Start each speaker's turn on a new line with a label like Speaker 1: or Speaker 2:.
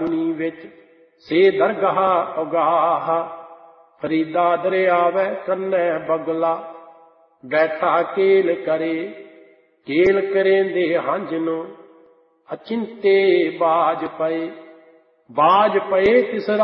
Speaker 1: दुनी विच से दरगाह उगाह। फरीदा दरियावै कन्ने बगला बैठा केल करेंदे हंज नो अचिंते बाज पए तिस